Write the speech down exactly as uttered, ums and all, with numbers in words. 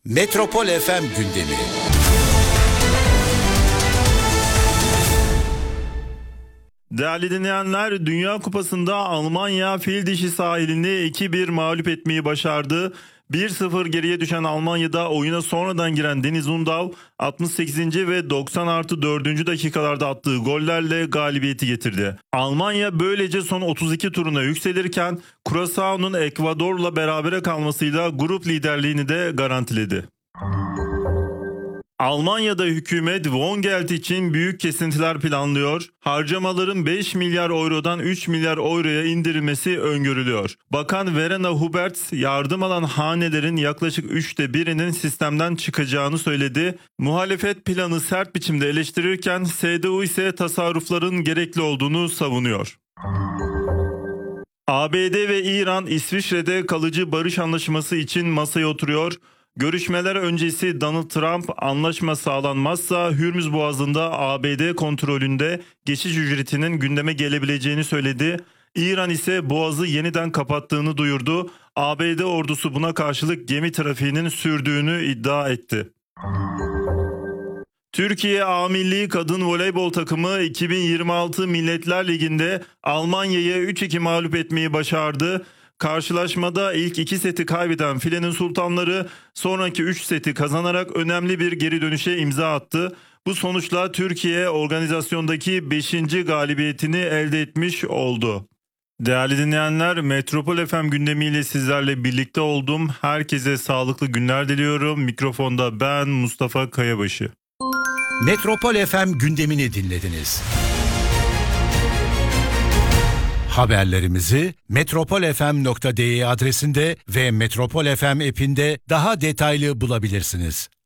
Metropol F M gündemi. Değerli dinleyenler, Dünya Kupası'nda Almanya fil dişi sahilini iki bir mağlup etmeyi başardı. bir sıfır geriye düşen Almanya'da oyuna sonradan giren Deniz Undav altmış sekizinci ve doksan artı dördüncü dakikalarda attığı gollerle galibiyeti getirdi. Almanya böylece son otuz iki turuna yükselirken Curaçao'nun Ekvador'la berabere kalmasıyla grup liderliğini de garantiledi. Almanya'da hükümet Von Geld için büyük kesintiler planlıyor. Harcamaların beş milyar eurodan üç milyar euroya indirilmesi öngörülüyor. Bakan Verena Huberts yardım alan hanelerin yaklaşık üçte birinin sistemden çıkacağını söyledi. Muhalefet planı sert biçimde eleştirirken C D U ise tasarrufların gerekli olduğunu savunuyor. A B D ve İran İsviçre'de kalıcı barış anlaşması için masaya oturuyor. Görüşmeler öncesi Donald Trump anlaşma sağlanmazsa Hürmüz Boğazı'nda A B D kontrolünde geçiş ücretinin gündeme gelebileceğini söyledi. İran ise Boğaz'ı yeniden kapattığını duyurdu. A B D ordusu buna karşılık gemi trafiğinin sürdüğünü iddia etti. Türkiye A Milli Kadın Voleybol takımı iki bin yirmi altı Milletler Ligi'nde Almanya'yı üç iki mağlup etmeyi başardı. Karşılaşmada ilk iki seti kaybeden Filenin Sultanları sonraki üç seti kazanarak önemli bir geri dönüşe imza attı. Bu sonuçla Türkiye organizasyondaki beşinci galibiyetini elde etmiş oldu. Değerli dinleyenler, Metropol F M gündemiyle sizlerle birlikte oldum. Herkese sağlıklı günler diliyorum. Mikrofonda ben Mustafa Kayabaşı. Metropol F M gündemini dinlediniz. Haberlerimizi metropol f m nokta d e adresinde ve Metropol F M app'inde daha detaylı bulabilirsiniz.